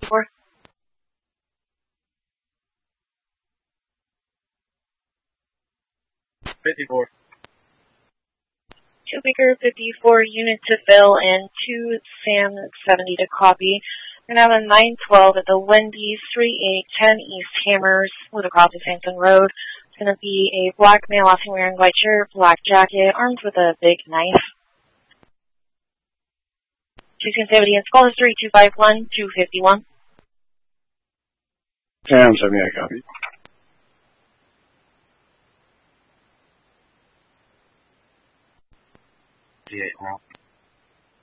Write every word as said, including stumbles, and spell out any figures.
fifty-four. fifty-four. Two Baker fifty-four, unit to fill, and two Sam seventy to copy. We're going to have a nine twelve at the Wendy's, three eight ten East Hammers, with a cross of Sampson Road. It's going to be a black male, often wearing white shirt, black jacket, armed with a big knife. two seventy and call is three two five one two fifty-one. Sam seventy, I copy. D eight now.